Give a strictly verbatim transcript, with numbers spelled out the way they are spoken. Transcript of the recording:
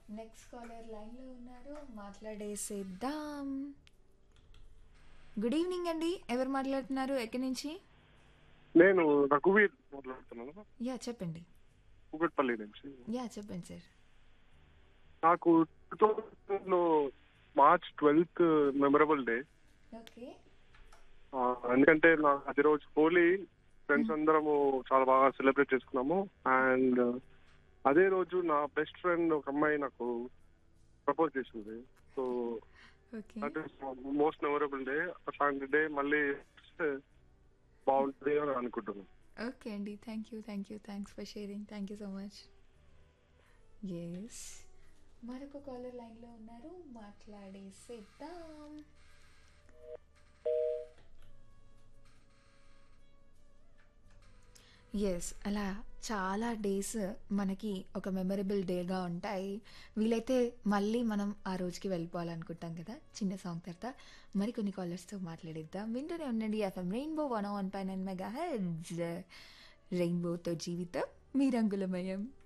Next caller లైన్లో ఉన్నారు, మాట్లాడేసేద్దాం. Good evening అండి, ఎవరు మాట్లాడుతున్నారు, ఎక్కడి నుంచి? నేను రఘువీర్ మాట్లాడుతున్నాను, యా చెప్పండి. కూకట్పల్లి నుంచి. యా చెప్పండి సార్. నాకు టూ థౌజండ్ లో March twelfth memorable day. Okay. ఎందుకంటే నా అది రోజు హోలీ ఫ్రెండ్స్ అందరము చాలా బాగా సెలబ్రేట్ చేసుకున్నాము. అండ్ అదే రోజు నా బెస్ట్ ఫ్రెండ్ ఒక అమ్మాయి నాకు ప్రపోజ్ చేసింది. So okay. అంటే మోస్ట్ మెమరబుల్ డే. అట్లాంటి డే మళ్ళీ వస్తే బాగుంటుంది అని అనుకుంటున్నాను. ఓకే అండి, thank you thank you thanks for sharing, thank you so much. Yes, మరొక కాలర్ లైన్లో ఉన్నారు, మాట్లాడేసేద్దాం. ఎస్, అలా చాలా డేస్ మనకి ఒక మెమరబుల్ డేగా ఉంటాయి. వీలైతే మళ్ళీ మనం ఆ రోజుకి వెళ్ళిపోవాలనుకుంటాం కదా. చిన్న సాంగ్ తర్వాత మరికొన్ని కాలర్స్తో మాట్లాడిద్దాం. వింటూనే ఉండండి ఎఫ్ఎం రెయిన్బో వన్ వన్ పై నైన్ మెగా హెడ్స్. రెయిన్బోతో జీవితం మీ రంగులమయం.